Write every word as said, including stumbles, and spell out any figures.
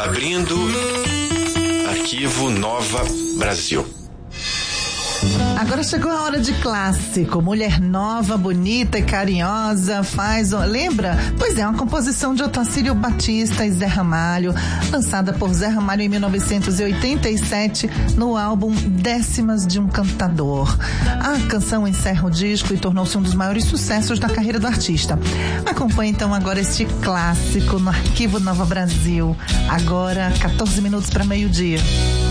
Abrindo Arquivo Nova Brasil. Agora chegou a hora de clássico. Mulher nova, bonita e carinhosa faz... Lembra? Pois é, uma composição de Otacílio Batista e Zé Ramalho, lançada por Zé Ramalho em mil novecentos e oitenta e sete no álbum Décimas de um Cantador. A canção encerra o disco e tornou-se um dos maiores sucessos da carreira do artista. Acompanhe então agora este clássico no Arquivo Nova Brasil. Agora, quatorze minutos para meio-dia.